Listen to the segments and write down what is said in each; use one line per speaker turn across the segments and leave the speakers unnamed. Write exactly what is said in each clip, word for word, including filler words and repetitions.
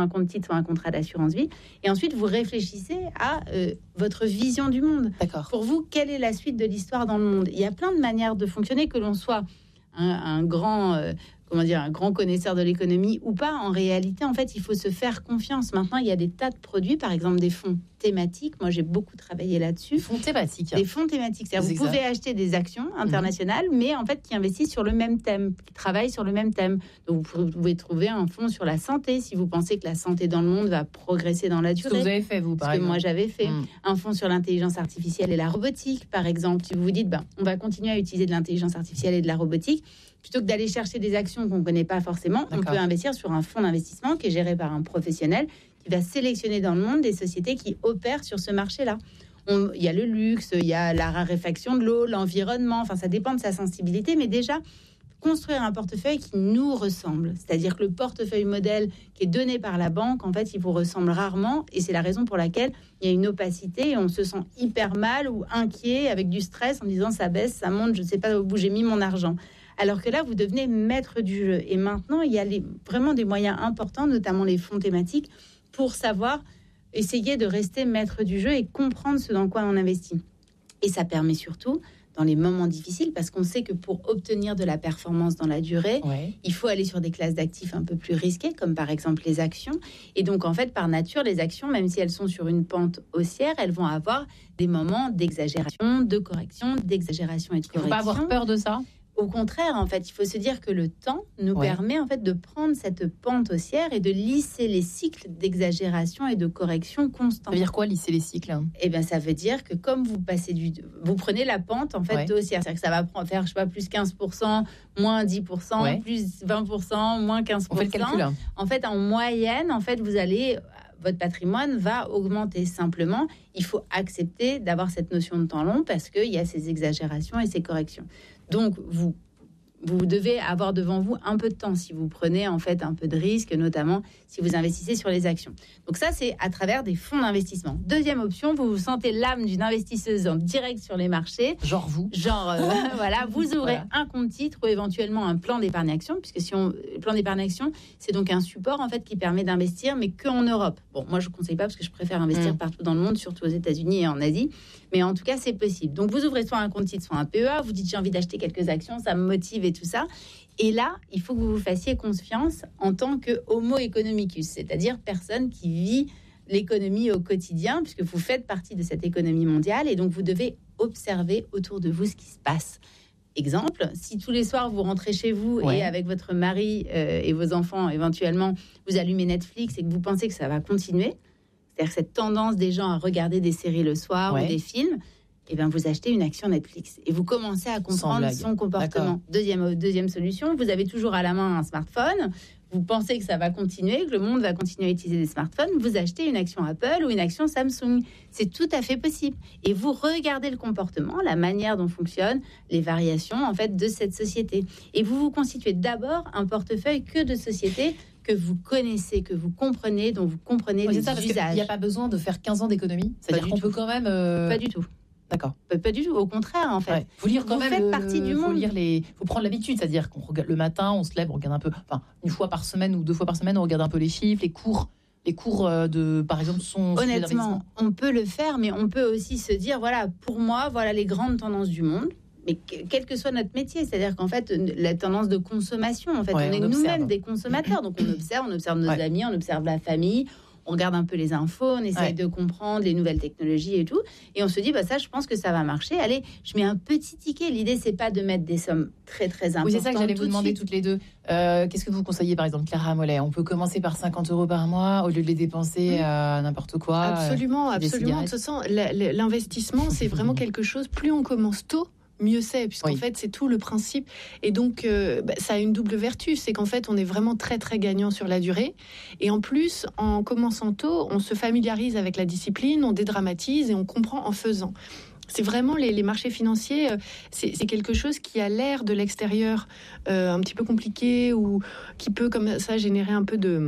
un compte titre, soit un contrat d'assurance vie. Et ensuite, vous réfléchissez à euh, votre vision du monde.
D'accord.
Pour vous, quelle est la suite de l'histoire dans le monde ? Il y a plein de manières de fonctionner, que l'on soit un, un grand... Euh, comment dire, un grand connaisseur de l'économie ou pas. En réalité, en fait, il faut se faire confiance. Maintenant, il y a des tas de produits, par exemple des fonds thématiques. Moi, j'ai beaucoup travaillé là-dessus.
Des fonds thématiques.
Des fonds thématiques. C'est-à-dire, vous pouvez acheter des actions internationales, mmh. mais en fait, qui investissent sur le même thème, qui travaillent sur le même thème. Donc, vous pouvez trouver un fonds sur la santé, si vous pensez que la santé dans le monde va progresser dans la durée.
Ce que vous avez fait, vous, par
Ce
exemple.
que moi, j'avais fait.
Mmh.
Un fonds sur l'intelligence artificielle et la robotique, par exemple. Si vous vous dites, ben, on va continuer à utiliser de l'intelligence artificielle et de la robotique, plutôt que d'aller chercher des actions qu'on ne connaît pas forcément, D'accord. on peut investir sur un fonds d'investissement qui est géré par un professionnel qui va sélectionner dans le monde des sociétés qui opèrent sur ce marché-là. On, il y a le luxe, il y a la raréfaction de l'eau, l'environnement, enfin ça dépend de sa sensibilité, mais déjà, construire un portefeuille qui nous ressemble. C'est-à-dire que le portefeuille modèle qui est donné par la banque, en fait, il vous ressemble rarement, et c'est la raison pour laquelle il y a une opacité et on se sent hyper mal ou inquiet avec du stress en disant ça baisse, ça monte, je ne sais pas où j'ai mis mon argent. Alors que là, vous devenez maître du jeu. Et maintenant, il y a les, vraiment des moyens importants, notamment les fonds thématiques, pour savoir essayer de rester maître du jeu et comprendre ce dans quoi on investit. Et ça permet surtout, dans les moments difficiles, parce qu'on sait que pour obtenir de la performance dans la durée, ouais. il faut aller sur des classes d'actifs un peu plus risquées, comme par exemple les actions. Et donc, en fait, par nature, les actions, même si elles sont sur une pente haussière, elles vont avoir des moments d'exagération, de correction, d'exagération et de correction.
Il ne faut pas avoir peur de ça ?
Au contraire, en fait, il faut se dire que le temps nous ouais. permet en fait de prendre cette pente haussière et de lisser les cycles d'exagération et de correction constants.
Ça veut dire quoi, lisser les cycles ?
Eh bien, ça veut dire que comme vous passez du, vous prenez la pente en fait ouais. haussière, c'est-à-dire que ça va faire, je sais pas, plus quinze pour cent, moins dix pour cent, ouais. plus vingt pour cent, moins quinze pour cent.
On fait le calcul. Hein.
En fait, en moyenne, en fait, vous allez votre patrimoine va augmenter. Simplement, il faut accepter d'avoir cette notion de temps long parce qu'il y a ces exagérations et ces corrections. Donc, vous, vous devez avoir devant vous un peu de temps si vous prenez en fait un peu de risque, notamment si vous investissez sur les actions. Donc ça, c'est à travers des fonds d'investissement. Deuxième option, vous vous sentez l'âme d'une investisseuse en direct sur les marchés.
Genre vous.
Genre, euh, voilà, vous ouvrez voilà. un compte titre ou éventuellement un plan d'épargne action, puisque si on, le plan d'épargne action, c'est donc un support en fait qui permet d'investir, mais qu'en Europe. Bon, moi, je ne conseille pas parce que je préfère investir mmh. partout dans le monde, surtout aux États-Unis et en Asie. Mais en tout cas, c'est possible. Donc, vous ouvrez soit un compte titre, soit un P E A. Vous dites, j'ai envie d'acheter quelques actions, ça me motive et tout ça. Et là, il faut que vous vous fassiez confiance en tant que homo economicus, c'est-à-dire personne qui vit l'économie au quotidien, puisque vous faites partie de cette économie mondiale. Et donc, vous devez observer autour de vous ce qui se passe. Exemple, si tous les soirs, vous rentrez chez vous ouais. et avec votre mari euh, et vos enfants, éventuellement, vous allumez Netflix et que vous pensez que ça va continuer, c'est-à-dire cette tendance des gens à regarder des séries le soir ouais. ou des films, eh bien, vous achetez une action Netflix et vous commencez à comprendre son comportement. Deuxième, deuxième solution, vous avez toujours à la main un smartphone, vous pensez que ça va continuer, que le monde va continuer à utiliser des smartphones, vous achetez une action Apple ou une action Samsung. C'est tout à fait possible. Et vous regardez le comportement, la manière dont fonctionnent les variations en fait, de cette société. Et vous vous constituez d'abord un portefeuille que de sociétés que vous connaissez, que vous comprenez, dont vous comprenez oui, les
ça,
usages.
Il n'y a pas besoin de faire quinze ans d'économie. C'est-à-dire qu'on tout. peut quand même... Euh...
Pas du tout.
D'accord.
Pas, pas du tout, au contraire, en fait.
Ouais. Faut lire quand
vous
même
faites
le,
partie du
faut
monde.
Lire les, faut prendre l'habitude, c'est-à-dire qu'on regarde le matin, on se lève, on regarde un peu, enfin une fois par semaine ou deux fois par semaine, on regarde un peu les chiffres, les cours, les cours de, par exemple, sont.
Honnêtement, on peut le faire, mais on peut aussi se dire, voilà, pour moi, voilà les grandes tendances du monde. Mais quel que soit notre métier, c'est-à-dire qu'en fait, la tendance de consommation, en fait, ouais, on, on est observe. nous-mêmes des consommateurs, donc on observe, on observe nos ouais. amis, on observe la famille. On regarde un peu les infos, on essaye ouais. de comprendre les nouvelles technologies et tout. Et on se dit, bah ça, je pense que ça va marcher. Allez, je mets un petit ticket. L'idée, c'est pas de mettre des sommes très, très importantes.
Oui, c'est ça que j'allais vous demander de toutes les deux. Euh, qu'est-ce que vous conseillez, par exemple, Clara Mollet ? On peut commencer par cinquante euros par mois au lieu de les dépenser à mmh. n'importe quoi.
Absolument, euh, absolument. De toute façon, l'investissement, c'est vraiment quelque chose. Plus on commence tôt, mieux c'est, puisqu'en oui. fait, c'est tout le principe. Et donc, euh, bah, ça a une double vertu, c'est qu'en fait, on est vraiment très, très gagnant sur la durée. Et en plus, en commençant tôt, on se familiarise avec la discipline, on dédramatise et on comprend en faisant. C'est vraiment les, les marchés financiers, euh, c'est, c'est quelque chose qui a l'air de l'extérieur euh, un petit peu compliqué ou qui peut, comme ça, générer un peu de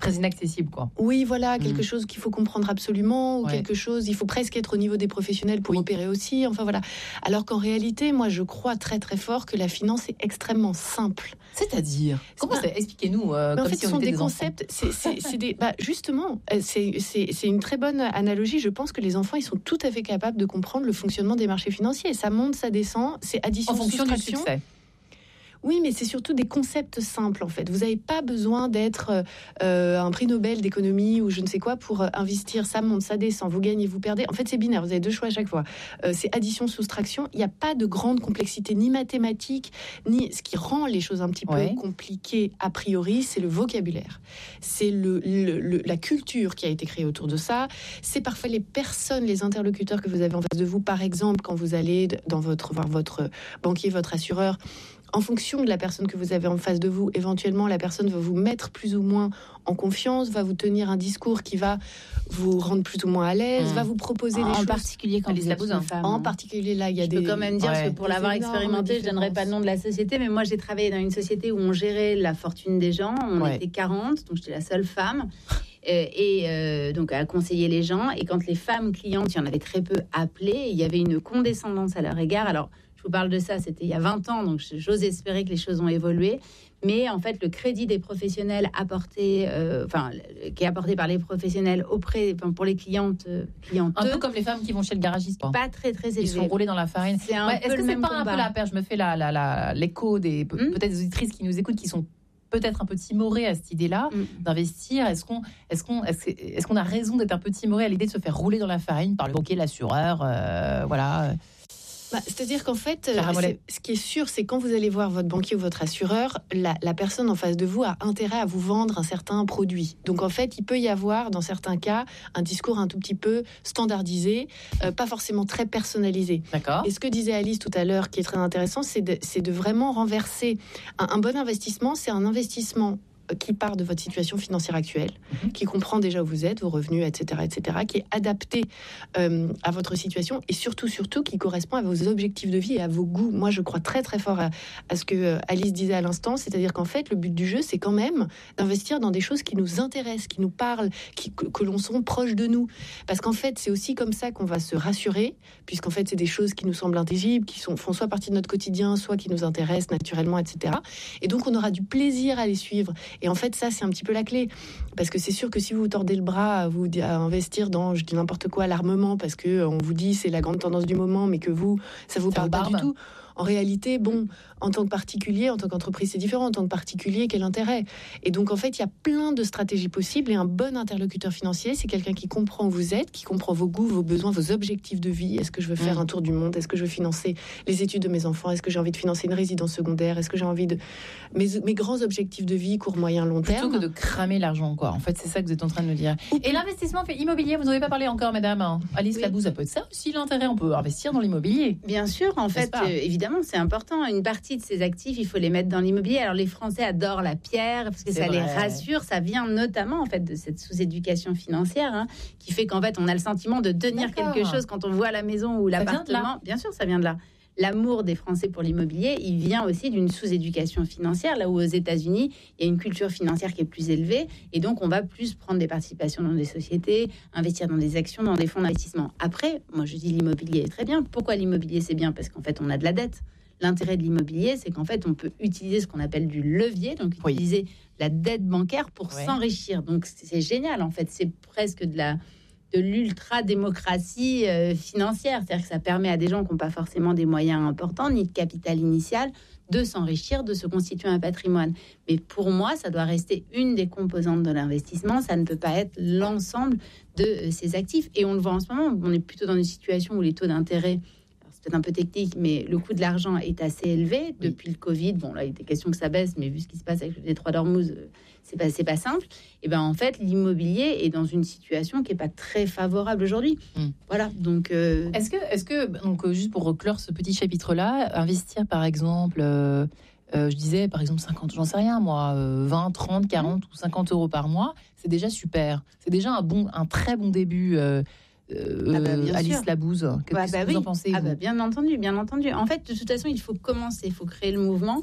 très inaccessible, quoi.
Oui, voilà, quelque
mmh.
chose qu'il faut comprendre absolument, ou ouais. quelque chose, il faut presque être au niveau des professionnels pour oui. opérer aussi, enfin voilà. Alors qu'en réalité, moi, je crois très très fort que la finance est extrêmement simple.
C'est-à-dire Comment ça Expliquez-nous. Euh,
en
comme
fait,
si
ce
on
sont
était
des,
des
concepts, c'est, c'est, c'est des... Bah, justement, c'est, c'est, c'est une très bonne analogie. Je pense que les enfants, ils sont tout à fait capables de comprendre le fonctionnement des marchés financiers. Ça monte, ça descend, c'est addition,
en fonction
soustraction.
Du succès.
Oui, mais c'est surtout des concepts simples, en fait. Vous n'avez pas besoin d'être euh, un prix Nobel d'économie ou je ne sais quoi pour euh, investir. Ça monte, ça descend, vous gagnez, vous perdez. En fait, c'est binaire, vous avez deux choix à chaque fois. Euh, c'est addition, soustraction. Il n'y a pas de grande complexité, ni mathématique, ni... Ce qui rend les choses un petit peu ouais. compliquées, a priori, c'est le vocabulaire. C'est le, le, le, la culture qui a été créée autour de ça. C'est parfois les personnes, les interlocuteurs que vous avez en face de vous. Par exemple, quand vous allez dans votre, voir votre banquier, votre assureur, en fonction de la personne que vous avez en face de vous, éventuellement, la personne va vous mettre plus ou moins en confiance, va vous tenir un discours qui va vous rendre plus ou moins à l'aise, mmh. va vous proposer
en
des
en
choses.
En particulier quand vous êtes une femme.
En particulier, là, il y a
je
des... Je
peux quand même dire, ouais. parce que pour l'avoir expérimenté, je ne donnerai pas le nom de la société, mais moi, j'ai travaillé dans une société où on gérait la fortune des gens. On ouais. était quarante, donc j'étais la seule femme. Euh, et euh, donc à conseiller les gens. Et quand les femmes clientes, il y en avait très peu appelées, il y avait une condescendance à leur égard. Alors, je vous parle de ça, c'était il y a vingt ans, donc j'ose espérer que les choses ont évolué. Mais en fait, le crédit des professionnels apporté, euh, enfin, qui est apporté par les professionnels auprès, enfin, pour les clientes, euh, clientes.
Un peu comme les femmes qui vont chez le garagiste. Quoi.
Pas très très élevé.
Ils sont roulés dans la farine.
C'est un
ouais,
peu
est-ce que
le
c'est
même
pas
combat.
Un peu la paire ? Je me fais la, la, la, l'écho des mmh. peut-être des auditrices qui nous écoutent, qui sont peut-être un peu timorées à cette idée-là mmh. d'investir. Est-ce qu'on, est-ce qu'on, est-ce, est-ce qu'on a raison d'être un peu timoré à l'idée de se faire rouler dans la farine par le banquier, l'assureur, euh, voilà.
Bah, c'est-à-dire qu'en fait, c'est, ce qui est sûr, c'est quand vous allez voir votre banquier ou votre assureur, la, la personne en face de vous a intérêt à vous vendre un certain produit. Donc en fait, il peut y avoir, dans certains cas, un discours un tout petit peu standardisé, euh, pas forcément très personnalisé.
D'accord.
Et ce que disait Alice tout à l'heure, qui est très intéressant, c'est de, c'est de vraiment renverser. Un, un bon investissement, c'est un investissement qui part de votre situation financière actuelle, mmh. qui comprend déjà où vous êtes, vos revenus, et cetera, et cetera, qui est adapté euh, à votre situation et surtout, surtout, qui correspond à vos objectifs de vie et à vos goûts. Moi, je crois très, très fort à, à ce que Alice disait à l'instant, c'est-à-dire qu'en fait, le but du jeu, c'est quand même d'investir dans des choses qui nous intéressent, qui nous parlent, qui, que, que l'on sont proches de nous. Parce qu'en fait, c'est aussi comme ça qu'on va se rassurer, puisqu'en fait, c'est des choses qui nous semblent intelligibles, qui sont, font soit partie de notre quotidien, soit qui nous intéressent naturellement, et cetera. Et donc, on aura du plaisir à les suivre. Et en fait, ça, c'est un petit peu la clé. Parce que c'est sûr que si vous tordez le bras à, vous, à investir dans, je dis n'importe quoi, l'armement, parce qu'on vous dit c'est la grande tendance du moment, mais que vous, ça vous parle pas du tout. En réalité, bon, en tant que particulier, en tant qu'entreprise, c'est différent. En tant que particulier, quel intérêt ? Et donc, en fait, il y a plein de stratégies possibles. Et un bon interlocuteur financier, c'est quelqu'un qui comprend où vous êtes, qui comprend vos goûts, vos besoins, vos objectifs de vie. Est-ce que je veux faire mmh. un tour du monde ? Est-ce que je veux financer les études de mes enfants ? Est-ce que j'ai envie de financer une résidence secondaire ? Est-ce que j'ai envie de... Mes, mes grands objectifs de vie, court, moyen, long terme.
Plutôt que de cramer l'argent, quoi. En fait, c'est ça que vous êtes en train de me dire. Et l'investissement immobilier, vous n'en avez pas parlé encore, madame Alice oui. Labouze, ça peut être ça aussi, l'intérêt. On peut investir dans l'immobilier.
Bien sûr, en fait, euh, évidemment, c'est important. Une partie de ces actifs, il faut les mettre dans l'immobilier. Alors, les Français adorent la pierre parce que c'est ça vrai. Les rassure. Ça vient notamment, en fait, de cette sous-éducation financière hein, qui fait qu'en fait, on a le sentiment de tenir D'accord. quelque chose quand on voit la maison ou ça l'appartement. Bien sûr, ça vient de là. L'amour des Français pour l'immobilier, il vient aussi d'une sous-éducation financière, là où aux États-Unis, il y a une culture financière qui est plus élevée, et donc on va plus prendre des participations dans des sociétés, investir dans des actions, dans des fonds d'investissement. Après, moi je dis l'immobilier est très bien. Pourquoi l'immobilier c'est bien ? Parce qu'en fait, on a de la dette. L'intérêt de l'immobilier, c'est qu'en fait, on peut utiliser ce qu'on appelle du levier, donc oui. utiliser la dette bancaire pour oui. s'enrichir. Donc c'est génial, en fait, c'est presque de la... de l'ultra-démocratie euh, financière. C'est-à-dire que ça permet à des gens qui n'ont pas forcément des moyens importants, ni de capital initial, de s'enrichir, de se constituer un patrimoine. Mais pour moi, ça doit rester une des composantes de l'investissement. Ça ne peut pas être l'ensemble de euh, ces actifs. Et on le voit en ce moment, on est plutôt dans une situation où les taux d'intérêt, alors c'est peut-être un peu technique, mais le coût de l'argent est assez élevé. Depuis oui. le Covid, bon là, il était question que ça baisse, mais vu ce qui se passe avec le détroit d'Ormuz, euh, c'est pas, c'est pas simple. Et ben en fait, l'immobilier est dans une situation qui est pas très favorable aujourd'hui. Mmh. Voilà. Donc, euh...
est-ce que, est-ce que, donc juste pour clore ce petit chapitre-là, investir par exemple, euh, euh, je disais par exemple cinquante, j'en sais rien moi, euh, vingt, trente, quarante mmh. ou cinquante euros par mois, c'est déjà super. C'est déjà un bon, un très bon début. Euh, Euh, ah bah, Alice sûr. Labouze, qu'est-ce bah, bah, que vous oui. en pensez
ah
vous
bah, bien entendu, bien entendu. En fait, de toute façon, il faut commencer, il faut créer le mouvement.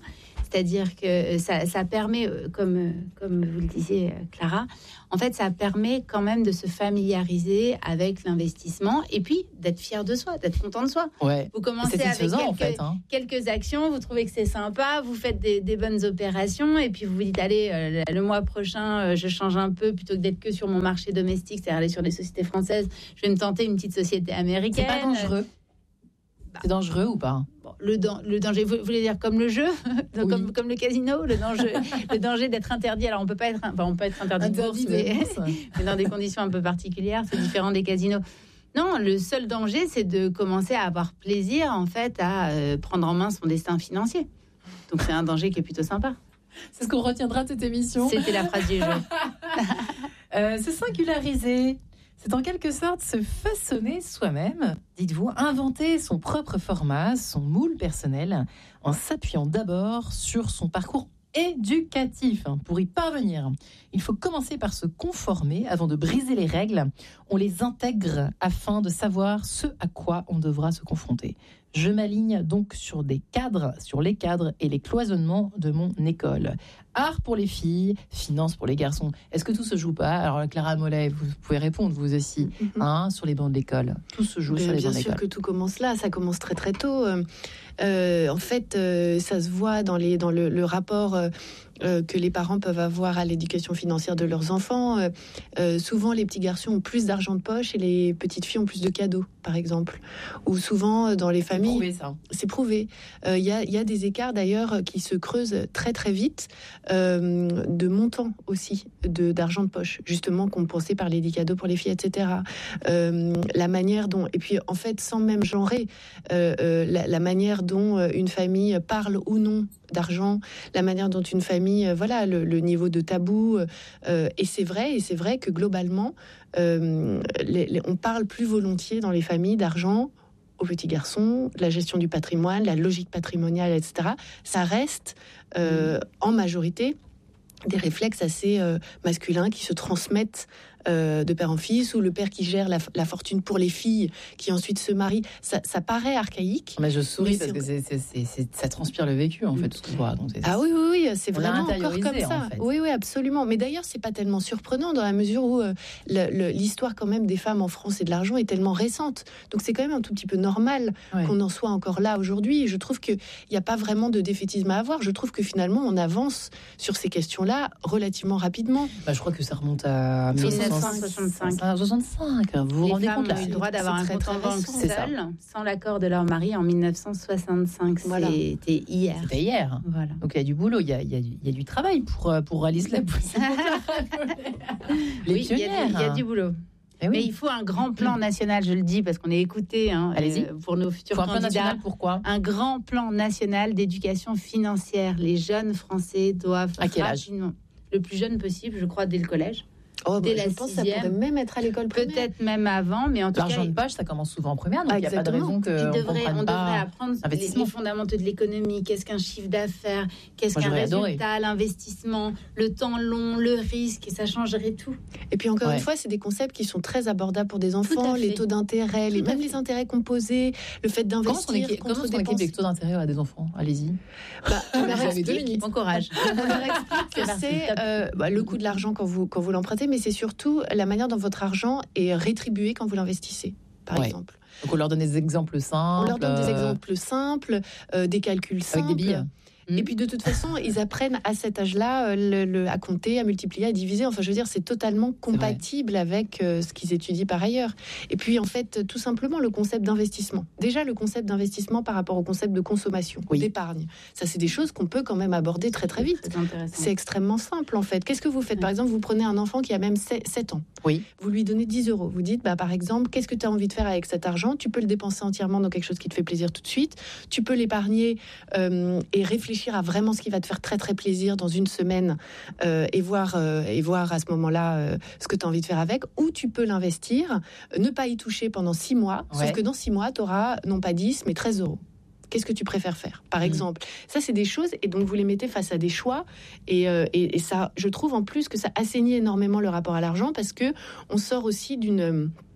C'est-à-dire que ça, ça permet, comme, comme vous le disiez, Clara, en fait, ça permet quand même de se familiariser avec l'investissement et puis d'être fier de soi, d'être content de soi.
Ouais.
Vous commencez avec quelques,
en fait, hein.
quelques actions, vous trouvez que c'est sympa, vous faites des, des bonnes opérations et puis vous vous dites, allez, euh, le mois prochain, euh, je change un peu, plutôt que d'être que sur mon marché domestique, c'est-à-dire aller sur des sociétés françaises, je vais me tenter une petite société américaine.
C'est pas dangereux. Bah, c'est dangereux ou pas?
Bon, le, dan- le danger, vous voulez dire comme le jeu, oui. comme, comme le casino, le danger, le danger d'être interdit. Alors on peut pas être, enfin on peut être interdit, interdit de bourse, mais, mais dans des conditions un peu particulières, c'est différent des casinos. Non, le seul danger, c'est de commencer à avoir plaisir en fait à euh, prendre en main son destin financier. Donc c'est un danger qui est plutôt sympa.
C'est ce qu'on retiendra de cette émission.
C'était la phrase du jour.
euh, se singulariser. C'est en quelque sorte se façonner soi-même, dites-vous, inventer son propre format, son moule personnel, en s'appuyant d'abord sur son parcours éducatif. Pour y parvenir, il faut commencer par se conformer avant de briser les règles. On les intègre afin de savoir ce à quoi on devra se confronter. Je m'aligne donc sur des cadres, sur les cadres et les cloisonnements de mon école. Art pour les filles, finance pour les garçons. Est-ce que tout se joue pas? Alors Clara Mollet, vous pouvez répondre vous aussi, mm-hmm. hein, sur les bancs de l'école. Tout se joue
bien,
sur les
bien
bancs de l'école.
Bien sûr que tout commence là, ça commence très très tôt. Euh, en fait, euh, ça se voit dans, les, dans le, le rapport euh, euh, que les parents peuvent avoir à l'éducation financière de leurs enfants. Euh, euh, souvent, les petits garçons ont plus d'argent de poche et les petites filles ont plus de cadeaux, par exemple. Ou souvent, dans les familles...
C'est prouvé, ça.
C'est prouvé. Il euh, y, a, y a des écarts, d'ailleurs, qui se creusent très très vite, euh, de montant aussi, de, d'argent de poche, justement compensé par les cadeaux pour les filles, et cetera. Euh, la manière dont... Et puis, en fait, sans même genrer, euh, euh, la, la manière dont une famille parle ou non d'argent, la manière dont une famille, euh, voilà, le, le niveau de tabou. Euh, et c'est vrai, et c'est vrai que globalement, euh, les, les, on parle plus volontiers dans les familles d'argent aux petits garçons, la gestion du patrimoine, la logique patrimoniale, et cetera. Ça reste euh, en majorité des réflexes assez euh, masculins qui se transmettent Euh, de père en fils, ou le père qui gère la, la fortune pour les filles, qui ensuite se marient. Ça, ça paraît archaïque.
Mais je souris mais parce que c'est, c'est, c'est, c'est, ça transpire le vécu, en fait, tout ce que je raconte.
Ah oui, oui, oui, c'est
on
vraiment encore comme ça. En fait. Oui, oui, absolument. Mais d'ailleurs, c'est pas tellement surprenant dans la mesure où euh, le, le, l'histoire quand même des femmes en France et de l'argent est tellement récente. Donc c'est quand même un tout petit peu normal ouais. qu'on en soit encore là aujourd'hui. Et je trouve qu'il n'y a pas vraiment de défaitisme à avoir. Je trouve que finalement, on avance sur ces questions-là relativement rapidement.
Bah, je crois que ça remonte à
mille neuf cent soixante-cinq.
soixante-cinq. Vous vous
les
rendez
femmes
compte là?
ont eu le droit d'avoir un compte en banque seul, sans l'accord de leur mari en mille neuf cent soixante-cinq. Voilà. C'était hier.
C'était hier.
Voilà.
Donc il y a du boulot, il y a, il y a, il y a du travail pour, pour Alice Labousse. Les
oui,
pionnières.
Il y, y a du boulot.
Eh oui.
Mais il faut un grand plan national, je le dis, parce qu'on est écouté hein,
Allez-y.
Euh, pour nos futurs
faut un
candidats.
Plan national, pourquoi?
Un grand plan national d'éducation financière. Les jeunes Français doivent...
À quel âge?
Le plus jeune possible, je crois, dès le collège.
Oh,
dès
bah,
la
je pense que ça pourrait même être à l'école primaire.
Peut-être même avant, mais en tout
L'argent
cas...
de poche, ça commence souvent en première, donc il
ah,
n'y a pas de raison qu'on
devrait, on
comprenne pas
devrait apprendre les, les fondamentaux de l'économie. Qu'est-ce qu'un chiffre d'affaires? Qu'est-ce
Moi,
qu'un résultat?
adoré.
L'investissement, le temps long, le risque, et ça changerait tout.
Et puis encore
ouais.
une fois, c'est des concepts qui sont très abordables pour des enfants. Les taux d'intérêt, les, même les intérêts composés, le fait d'investir
comment équipe,
contre
comment
dépenses.
Les taux d'intérêt à des enfants, allez-y.
Bah, on leur
explique. Bon courage.
On leur explique que c'est euh, bah, le coût de l'argent quand vous, quand vous l'empruntez, mais c'est surtout la manière dont votre argent est rétribué quand vous l'investissez, par
ouais.
exemple.
Donc on leur donne des exemples simples.
On leur donne des exemples simples, euh, des calculs simples.
Avec des billes.
Et puis de toute façon, ils apprennent à cet âge-là le, le, à compter, à multiplier, à diviser. Enfin, je veux dire, c'est totalement compatible avec euh, ce qu'ils étudient par ailleurs. Et puis, en fait, tout simplement, le concept d'investissement. Déjà, le concept d'investissement par rapport au concept de consommation,
oui.
d'épargne. Ça, c'est des choses qu'on peut quand même aborder très, très vite.
C'est,
c'est extrêmement simple, en fait. Qu'est-ce que vous faites? Par exemple, vous prenez un enfant qui a même sept ans.
Oui.
Vous lui donnez dix euros. Vous dites, bah, par exemple, qu'est-ce que tu as envie de faire avec cet argent? Tu peux le dépenser entièrement dans quelque chose qui te fait plaisir tout de suite. Tu peux l'épargner euh, et réfléchir à vraiment ce qui va te faire très très plaisir dans une semaine euh, et, voir, euh, et voir à ce moment-là euh, ce que tu as envie de faire avec, ou tu peux l'investir, euh, ne pas y toucher pendant six mois, ouais. sauf que dans six mois, tu auras non pas dix, mais treize euros. Qu'est-ce que tu préfères faire, par mmh. exemple? Ça, c'est des choses, et donc vous les mettez face à des choix, et, euh, et, et ça, je trouve en plus que ça assainit énormément le rapport à l'argent, parce que on sort aussi d'une...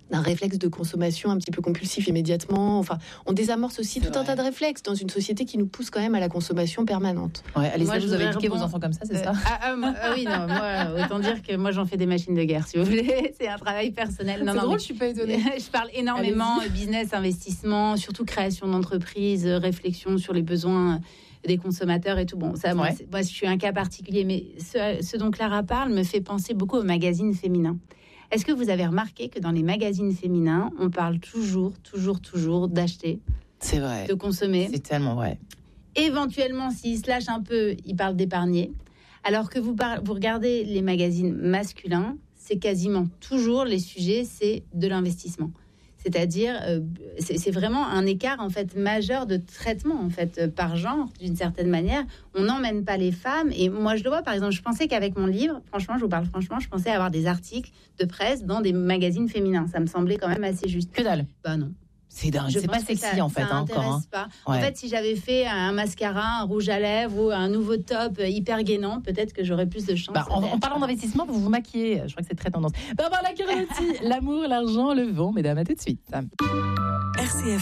d'un réflexe de consommation un petit peu compulsif immédiatement. Enfin, on désamorce aussi
C'est
tout un
vrai.
tas de réflexes dans une société qui nous pousse quand même à la consommation permanente.
Ouais, Alice,
Moi,
vous
je
avez
voudrais
éduqué vos
rebond-
enfants comme ça, c'est
Euh,
ça
ah, ah, moi- ah oui, non, moi, autant dire que moi, j'en fais des machines de guerre, si vous voulez. C'est un travail personnel. Non,
C'est
non,
drôle,
mais-
je suis pas étonnée.
Je parle énormément euh, business, investissement, surtout création d'entreprise, euh, réflexion sur les besoins euh, des consommateurs et tout. Bon, ça, moi,
Ouais.
c'est- moi, je suis un cas particulier, mais ce, ce dont Clara parle me fait penser beaucoup aux magazines féminins. Est-ce que vous avez remarqué que dans les magazines féminins, on parle toujours, toujours, toujours d'acheter,
C'est vrai.
de consommer.
C'est tellement vrai.
Éventuellement, s'ils se lâchent un peu, ils parlent d'épargner. Alors que vous, par- vous regardez les magazines masculins, c'est quasiment toujours les sujets, c'est de l'investissement. C'est-à-dire, euh, c'est c'est vraiment un écart en fait majeur de traitement en fait euh, par genre, d'une certaine manière. On n'emmène pas les femmes. Et moi, je le vois, par exemple, je pensais qu'avec mon livre, franchement, je vous parle franchement, je pensais avoir des articles de presse dans des magazines féminins. Ça me semblait quand même assez juste.
Que dalle.
Bah non.
C'est dingue.
Je
C'est
pense
pas
que
sexy
ça-
en fait,
ça
hein, encore. hein.
intéresse pas. En
Ouais.
fait, si j'avais fait un mascara, un rouge à lèvres ou un nouveau top hyper gainant, peut-être que j'aurais plus de chance.
Bah, en, en
d'être-
parlant d'investissement, vous vous maquillez. Je crois que c'est très tendance. Barbara Lacarotti, l'amour, l'argent, le vent, mesdames, à tout de suite.
R C F